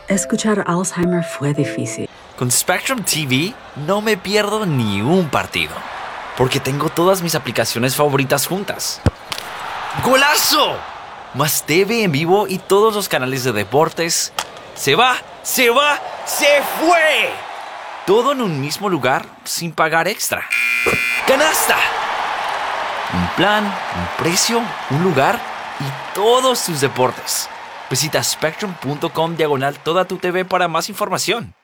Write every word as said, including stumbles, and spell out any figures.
Escuchar Alzheimer fue difícil. Con Spectrum T V no me pierdo ni un partido, porque tengo todas mis aplicaciones favoritas juntas. ¡Golazo! Más T V en vivo y todos los canales de deportes. ¡Se va! ¡Se va! ¡Se fue! Todo en un mismo lugar sin pagar extra. ¡Canasta! Un plan, un precio, un lugar y todos tus deportes. Visita spectrum punto com diagonal toda tu T V para más información.